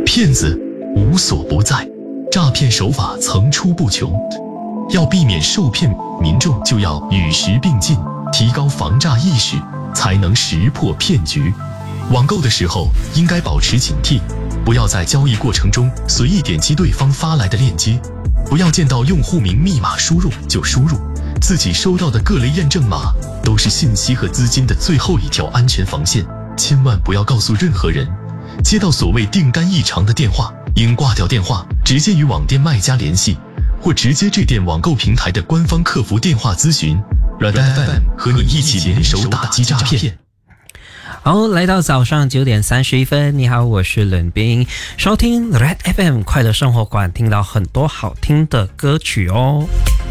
骗子无所不在，诈骗手法层出不穷。要避免受骗，民众就要与时并进，提高防诈意识，才能识破骗局。网购的时候应该保持警惕，不要在交易过程中随意点击对方发来的链接，不要见到用户名密码输入就输入，自己收到的各类验证码都是信息和资金的最后一条安全防线，千万不要告诉任何人。接到所谓订单异常的电话，应挂掉电话，直接与网店卖家联系，或直接致电网购平台的官方客服电话咨询。Red FM 和你一起联手打击诈骗。 好，来到早上9点31分，你好，我是冷冰，收听 Red FM 快乐生活馆，听到很多好听的歌曲哦。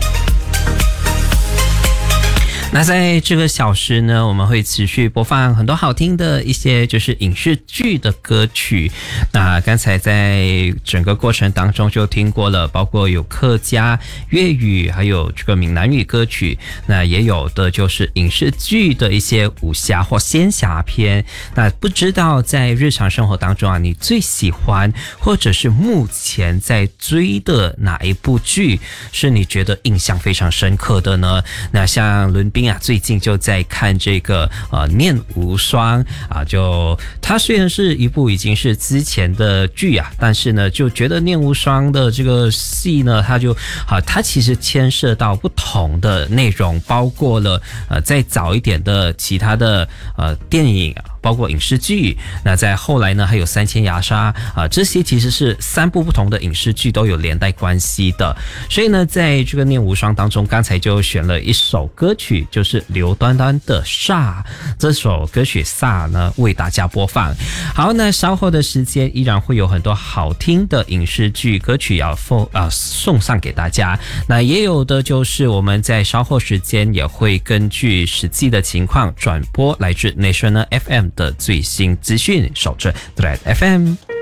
那在这个小时呢，我们会持续播放很多好听的一些就是影视剧的歌曲。那刚才在整个过程当中就听过了，包括有客家、粤语，还有这个闽南语歌曲。那也有的就是影视剧的一些武侠或仙侠片。那不知道在日常生活当中啊，你最喜欢或者是目前在追的哪一部剧是你觉得印象非常深刻的呢？那像伦斌最近就在看这个念无双啊，就它虽然是一部已经是之前的剧啊，但是呢就觉得念无双的这个戏呢，它其实牵涉到不同的内容，包括了再早一点的其他的电影，包括影视剧，那在后来呢还有三千崖杀这些其实是3部不同的影视剧都有连带关系的。所以呢在这个念无双当中，刚才就选了一首歌曲，就是刘端端的煞，这首歌曲煞呢为大家播放。好，那稍后的时间依然会有很多好听的影视剧歌曲要送上给大家，那也有的就是我们在稍后时间也会根据实际的情况转播来自 National FM 的最新资讯，守着 Red FM。